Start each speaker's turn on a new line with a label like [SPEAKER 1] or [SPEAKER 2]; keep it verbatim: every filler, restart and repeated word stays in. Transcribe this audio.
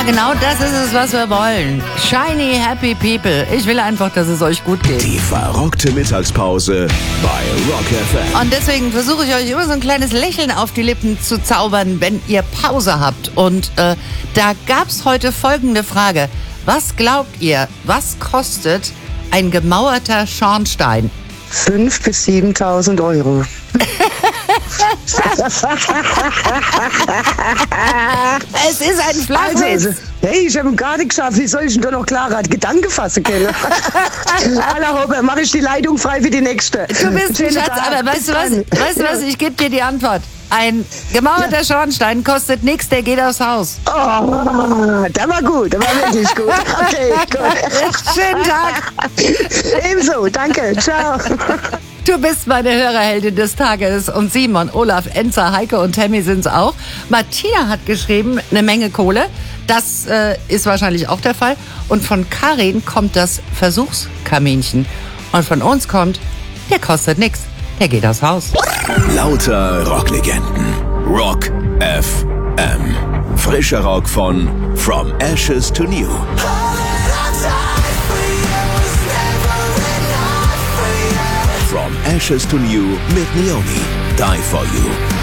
[SPEAKER 1] genau das ist es, was wir wollen. Shiny, happy people. Ich will einfach, dass es euch gut geht.
[SPEAKER 2] Die verrockte Mittagspause bei Rock F M.
[SPEAKER 1] Und deswegen versuche ich euch immer so ein kleines Lächeln auf die Lippen zu zaubern, wenn ihr Pause habt. Und äh, da gab's heute folgende Frage. Was glaubt ihr, was kostet ein gemauerter Schornstein?
[SPEAKER 3] Fünf bis siebentausend Euro.
[SPEAKER 1] Es ist ein Flachwitz.
[SPEAKER 3] Also, hey, ich habe ihn gerade geschafft. Wie soll ich denn da noch klarer Gedanken fassen können? Aller Hoppe, mache ich die Leitung frei für die nächste.
[SPEAKER 1] Du bist ein Schatz, aber weißt du was? Weißt du was? Ich gebe dir die Antwort. Ein gemauerter ja. Schornstein kostet nichts, der geht aufs Haus.
[SPEAKER 3] Oh, der war gut, der war wirklich gut. Okay, gut.
[SPEAKER 1] Schönen Tag.
[SPEAKER 3] Ebenso, danke, ciao.
[SPEAKER 1] Du bist meine Hörerheldin des Tages und Simon, Olaf, Enza, Heike und Tammy sind's auch. Martina hat geschrieben, eine Menge Kohle. Das äh, ist wahrscheinlich auch der Fall. Und von Karin kommt das Versuchskaminchen. Und von uns kommt, der kostet nix, der geht aufs Haus.
[SPEAKER 2] Lauter Rocklegenden. Rock F M. Frischer Rock von From Ashes to New. From Ashes to New mit Naomi. Die for You.